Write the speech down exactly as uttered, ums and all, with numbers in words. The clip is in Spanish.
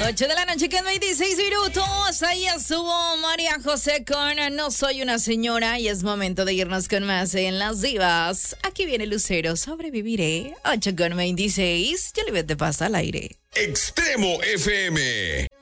ocho de la noche con veintiséis minutos. Ahí estuvo María José con No Soy Una Señora. Y es momento de irnos con más en Las Divas. Aquí viene Lucero, sobreviviré. ocho con veintiséis. Ya le vete pasa al aire. Extremo F M.